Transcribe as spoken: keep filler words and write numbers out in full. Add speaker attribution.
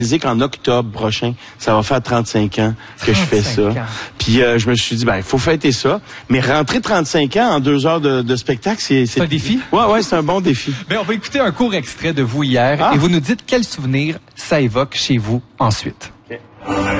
Speaker 1: qu'en octobre prochain, ça va faire trente-cinq ans que je fais ça. Ans. Puis euh, je me suis dit, ben il faut fêter ça. Mais rentrer trente-cinq ans en deux heures de, de spectacle, c'est...
Speaker 2: C'est un défi?
Speaker 1: Ouais, ouais, c'est un bon défi.
Speaker 2: Ben, on va écouter un court extrait de vous hier ah. et vous nous dites quel souvenir ça évoque chez vous ensuite. Okay.